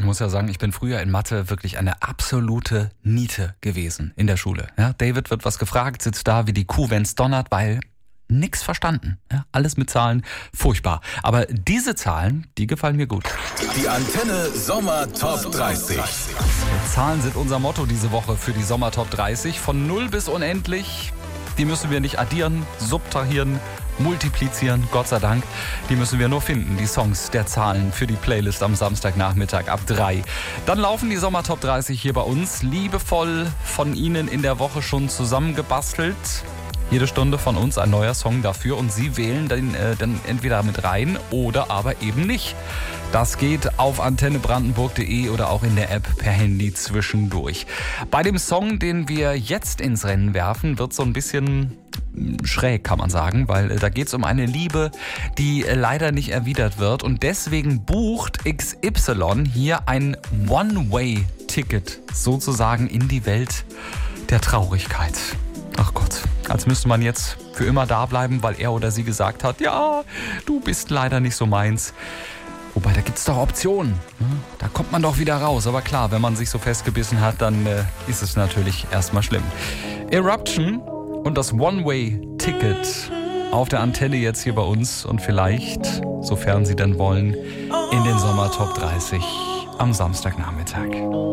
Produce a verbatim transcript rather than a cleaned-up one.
muss ja sagen, ich bin früher in Mathe wirklich eine absolute Niete gewesen in der Schule. Ja, David wird was gefragt, sitzt da wie die Kuh, wenn's donnert, weil nix verstanden. Ja, alles mit Zahlen, furchtbar. Aber diese Zahlen, die gefallen mir gut. Die Antenne Sommer Top dreißig. Zahlen sind unser Motto diese Woche für die Sommer Top dreißig. Von null bis unendlich. Die müssen wir nicht addieren, subtrahieren, multiplizieren, Gott sei Dank. Die müssen wir nur finden, die Songs der Zahlen für die Playlist am Samstagnachmittag ab drei. Dann laufen die Sommer Top dreißig hier bei uns, liebevoll von Ihnen in der Woche schon zusammengebastelt. Jede Stunde von uns ein neuer Song dafür und Sie wählen dann, äh, dann entweder mit rein oder aber eben nicht. Das geht auf antenne brandenburg punkt de oder auch in der App per Handy zwischendurch. Bei dem Song, den wir jetzt ins Rennen werfen, wird so ein bisschen schräg, kann man sagen, weil äh, da geht es um eine Liebe, die äh, leider nicht erwidert wird und deswegen bucht X Y hier ein One-Way-Ticket sozusagen in die Welt der Traurigkeit. Ach Gott, als müsste man jetzt für immer da bleiben, weil er oder sie gesagt hat, ja, du bist leider nicht so meins. Wobei, da gibt's doch Optionen. Ne? Da kommt man doch wieder raus. Aber klar, wenn man sich so festgebissen hat, dann äh, ist es natürlich erstmal schlimm. Eruption und das One-Way-Ticket auf der Antenne jetzt hier bei uns. Und vielleicht, sofern Sie denn wollen, in den Sommer Top dreißig am Samstagnachmittag.